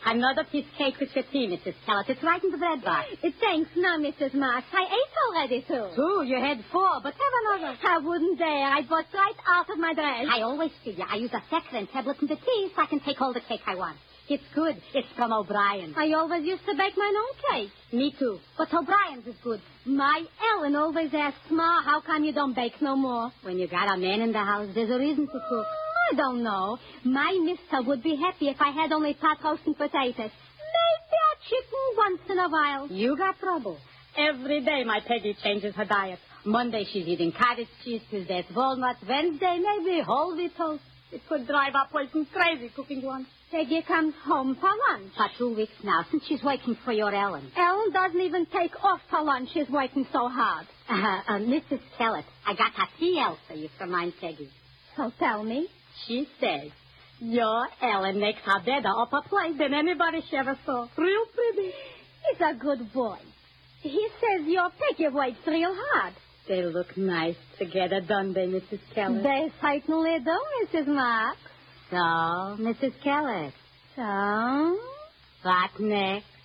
Another piece of cake with your tea, Mrs. Kellett. It's right in the bread box. Thanks, no, Mrs. Marks. I ate already, too. 2, you had 4, but have another. I wouldn't dare. I'd bust right out of my dress. I always figure I use a saccharine tablet in the tea so I can take all the cake I want. It's good. It's from O'Brien. I always used to bake my own cake. Me too. But O'Brien's is good. My Ellen always asks, Ma, how come you don't bake no more? When you got a man in the house, there's a reason to cook. I don't know. My mister would be happy if I had only pot roast and potatoes. Maybe a chicken once in a while. You got trouble. Every day my Peggy changes her diet. Monday she's eating cottage cheese, Tuesday it's walnuts, Wednesday maybe whole wheat toast. It could drive a person crazy cooking once. Peggy comes home for lunch. For 2 weeks now, since she's working for your Ellen. Ellen doesn't even take off for lunch. She's working so hard. Mrs. Kellett, I got a TL for you from mine Peggy. So tell me. She says, your Ellen makes her bed a upper place than anybody she ever saw. Real pretty. He's a good boy. He says your Peggy works real hard. They look nice together, don't they, Mrs. Kellett? They certainly do, Mrs. Marks. So, Mrs. Kellett. So? What next?